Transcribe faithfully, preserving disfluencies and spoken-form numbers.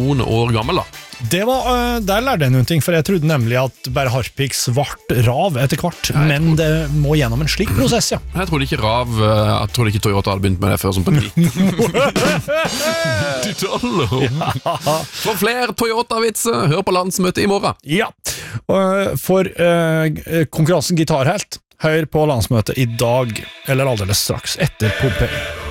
noen år gammel da. Det var, uh, der lærte jeg noen ting, for jeg trodde nemlig at bare Harpix vart rav etter hvert, Nei, men det må gjennom en slik prosess, ja. Jeg trodde ikke Rav, jeg trodde ikke Toyota hadde begynt med det før som på nittitalet. For flere Toyota-vitser, hør på landsmøtet i morgen. Ja, uh, for uh, konkurransen Gitarhelt, hør på landsmøtet i dag, eller alldeles straks, etter Pompeii.